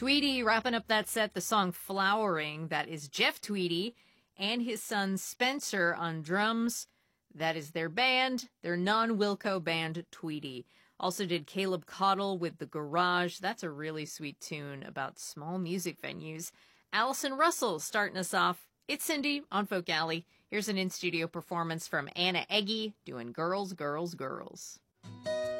Tweedy wrapping up that set, the song Flowering. That is Jeff Tweedy and his son Spencer on drums. That is their band, their non-Wilco band, Tweedy. Also did Caleb Caudle with The Garage. That's a really sweet tune about small music venues. Allison Russell starting us off. It's Cindy on Folk Alley. Here's an in-studio performance from Anna Eggy doing Girls, Girls, Girls.